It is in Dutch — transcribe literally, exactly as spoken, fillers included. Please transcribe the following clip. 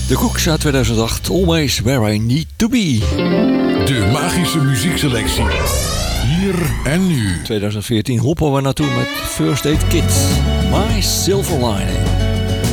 De Cooks uit tweeduizend acht, Always Where I Need To Be. De magische muziekselectie. Hier en nu. tweeduizend veertien hoppen we naartoe met First Aid Kit. My Silver Lining.